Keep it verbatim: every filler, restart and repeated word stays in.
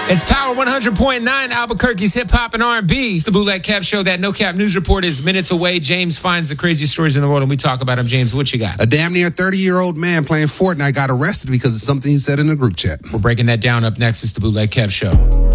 It's Power one hundred point nine, Albuquerque's hip hop and R and B. It's the Bootleg Kev Show. That No Cap News Report is minutes away. James finds the craziest stories in the world, and we talk about them. James, what you got? A damn near thirty-year-old man playing Fortnite got arrested because of something he said in a group chat. We're breaking that down up next. It's the Bootleg Kev Show.